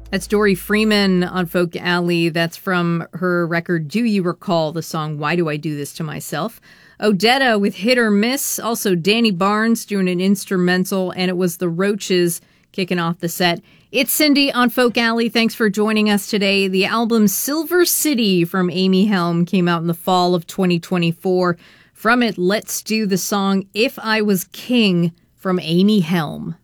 That's Dory Freeman on Folk Alley. That's from her record Do You Recall, the song Why Do I Do This to Myself? Odetta with Hit or Miss. Also Danny Barnes doing an instrumental, and it was the Roaches kicking off the set. It's Cindy on Folk Alley. Thanks for joining us today. The album Silver City from Amy Helm came out in the fall of 2024. From it, let's do the song If I Was King from Amy Helm.